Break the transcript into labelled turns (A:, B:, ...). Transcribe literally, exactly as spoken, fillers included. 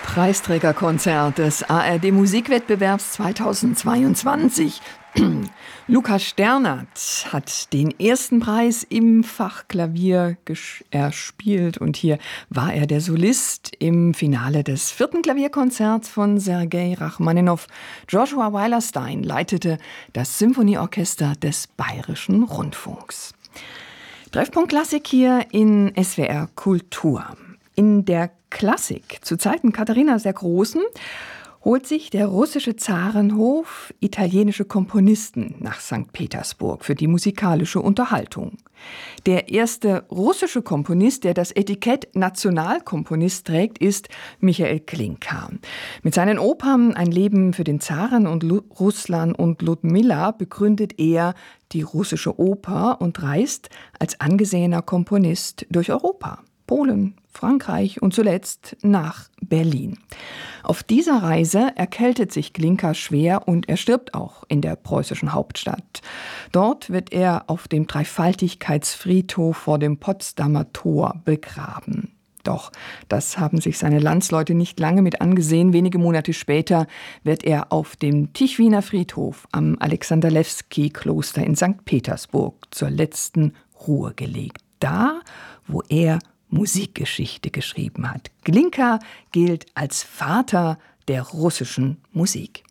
A: Preisträgerkonzert des A R D-Musikwettbewerbs zweitausendzweiundzwanzig. Lukas Sternert hat den ersten Preis im Fach Klavier erspielt und hier war er der Solist im Finale des vierten Klavierkonzerts von Sergei Rachmaninow. Joshua Weilerstein leitete das Symphonieorchester des Bayerischen Rundfunks. Treffpunkt Klassik hier in S W R Kultur. In der Klassik zu Zeiten Katharinas der Großen holt sich der russische Zarenhof italienische Komponisten nach Sankt Petersburg für die musikalische Unterhaltung. Der erste russische Komponist, der das Etikett Nationalkomponist trägt, ist Michael Glinka. Mit seinen Opern Ein Leben für den Zaren und Lu- Ruslan und Ludmilla begründet er die russische Oper und reist als angesehener Komponist durch Europa. Polen, Frankreich und zuletzt nach Berlin. Auf dieser Reise erkältet sich Glinka schwer und er stirbt auch in der preußischen Hauptstadt. Dort wird er auf dem Dreifaltigkeitsfriedhof vor dem Potsdamer Tor begraben. Doch das haben sich seine Landsleute nicht lange mit angesehen. Wenige Monate später wird er auf dem Tichwiner Friedhof am Alexander-Lewski-Kloster in Sankt Petersburg zur letzten Ruhe gelegt. Da, wo er Musikgeschichte geschrieben hat. Glinka gilt als Vater der russischen Musik.